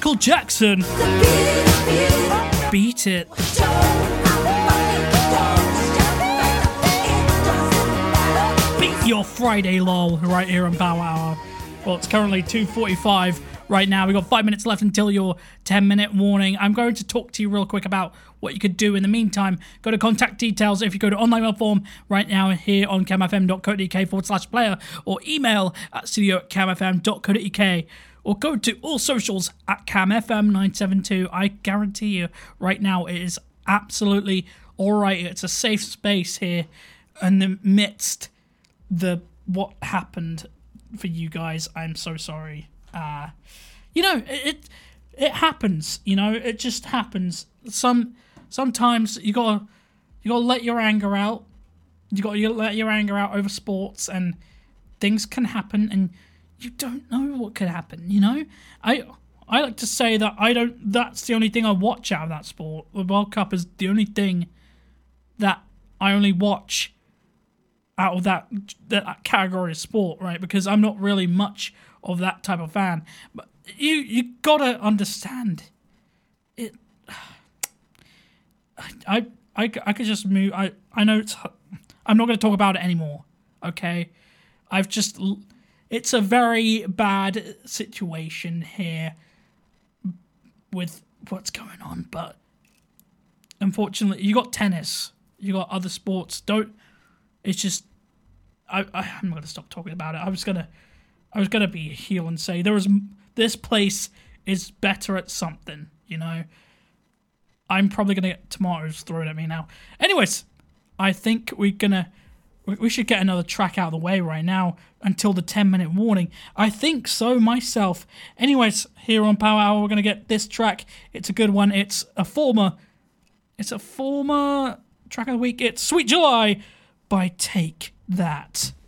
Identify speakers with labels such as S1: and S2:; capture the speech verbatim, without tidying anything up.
S1: Michael Jackson. Beat It. Beat your Friday lull right here on Power Hour. Well, it's currently two forty-five right now. We've got five minutes left until your ten minute warning. I'm going to talk to you real quick about what you could do in the meantime. Go to contact details if you go to online mail form right now here on camfm.co.uk forward slash player, or email at studio at camfm.co.uk, or go to all socials at camfm nine seven two. I guarantee you right now it is absolutely alright. It's a safe space here in the midst the what happened for you guys. I'm so sorry. Uh, you know, it, it it happens. You know, it just happens. Some sometimes you gotta you gotta let your anger out. You gotta you let your anger out over sports, and things can happen, and you don't know what could happen. You know, I I like to say that I don't. That's the only thing I watch out of that sport. The World Cup is the only thing that I only watch out of that that category of sport, right? Because I'm not really much of that type of fan. But you you gotta understand it. I I, I could just move. I I know it's. I'm not gonna talk about it anymore. Okay, I've just. It's a very bad situation here with what's going on, but unfortunately, you got tennis, you got other sports. Don't. It's just. I, I I'm gonna stop talking about it. I was gonna, I was gonna be a heel and say there was this place is better at something. You know. I'm probably gonna get tomatoes thrown at me now. Anyways, I think we're gonna. We should get another track out of the way right now until the ten minute warning. I think so myself. Anyways, here on Power Hour, we're going to get this track. It's a good one. It's a former, it's a former track of the week. It's Sweet July by Take That.